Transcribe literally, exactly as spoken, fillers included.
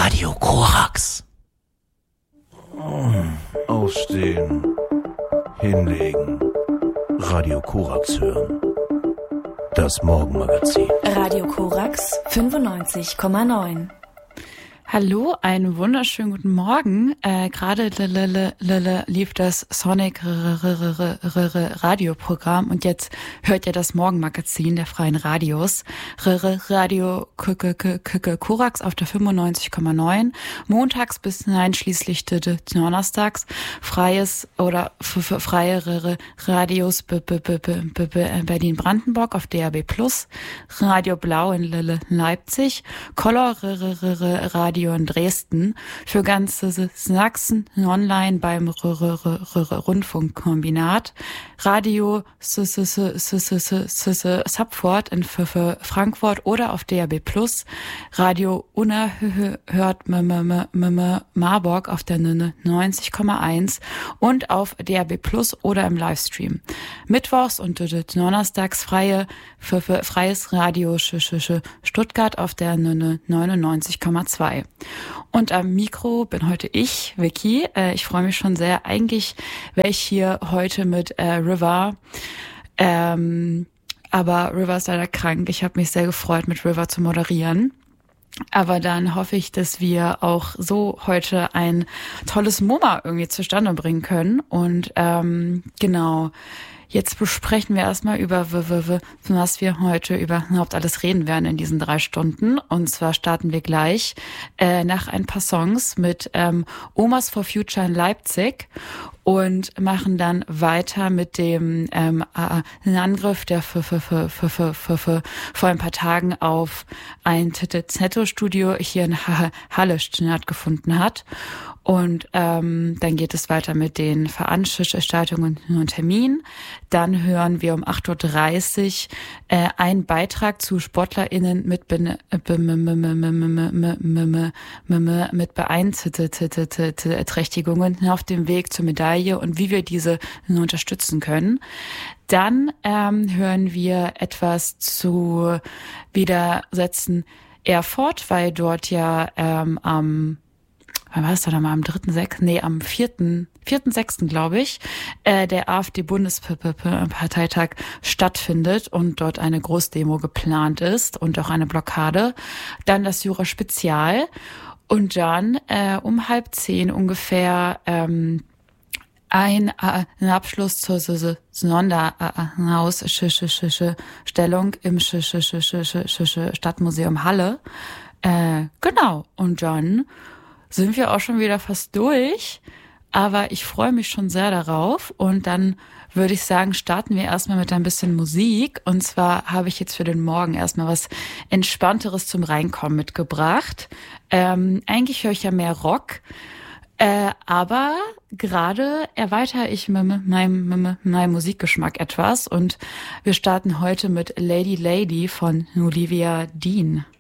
Radio Korax. Aufstehen. Hinlegen. Radio Korax hören. Das Morgenmagazin. Radio Korax fünfundneunzig Komma neun. Hallo, einen wunderschönen guten Morgen. Äh, Gerade lief das Sonic Radioprogramm und jetzt hört ihr das Morgenmagazin der Freien Radios. Radio Korax auf der fünfundneunzig Komma neun. Montags bis einschließlich donnerstags. Freies oder freie Radios Berlin-Brandenburg auf D A B Plus. Radio Blau in Leipzig. Color Radio in Dresden, für ganze Sachsen online beim Rundfunkkombinat, Radio Subfort in Frankfurt oder auf D A B Plus, Radio Unerhört Marburg auf der neunzig Komma eins und auf D A B Plus oder im Livestream. Mittwochs und donnerstags freie für, für freies Radio Stuttgart auf der neunundneunzig Komma zwei. Und am Mikro bin heute ich, Vicky. Äh, ich freue mich schon sehr. Eigentlich wäre ich hier heute mit äh, River. Ähm, aber River ist leider krank. Ich habe mich sehr gefreut, mit River zu moderieren. Aber dann hoffe ich, dass wir auch so heute ein tolles MoMA irgendwie zustande bringen können. Und ähm, genau, jetzt besprechen wir erstmal über, was wir heute überhaupt alles reden werden in diesen drei Stunden. Und zwar starten wir gleich äh, nach ein paar Songs mit ähm, Omas for Future in Leipzig und machen dann weiter mit dem ähm, Angriff, der für, für, für, für, für, für, für vor ein paar Tagen auf ein Tattoo-Studio hier in Halle stattgefunden hat. Und ähm, dann geht es weiter mit den Veranstaltungen und Terminen. Dann hören wir um acht Uhr dreißig äh, einen Beitrag zu SportlerInnen mit Be- mit Beeinträchtigungen auf dem Weg zur Medaille und wie wir diese unterstützen können. Dann ähm, hören wir etwas zu Widersetzen Erfurt, weil dort ja ähm, am wann war es dann nochmal, am dritten sechsten Nee, am vierten vierten sechsten glaube ich, äh, der AfD-Bundesparteitag stattfindet und dort eine Großdemo geplant ist und auch eine Blockade. Dann das Jura-Spezial und dann äh, um halb zehn ungefähr ähm, ein, äh, ein Abschluss zur Sonderausstellung im Stadtmuseum Halle. Äh, genau, und dann sind wir auch schon wieder fast durch, aber ich freue mich schon sehr darauf und dann würde ich sagen, starten wir erstmal mit ein bisschen Musik und zwar habe ich jetzt für den Morgen erstmal was Entspannteres zum Reinkommen mitgebracht. Ähm, eigentlich höre ich ja mehr Rock, äh, aber gerade erweitere ich meinen mein, mein Musikgeschmack etwas und wir starten heute mit Lady Lady von Olivia Dean.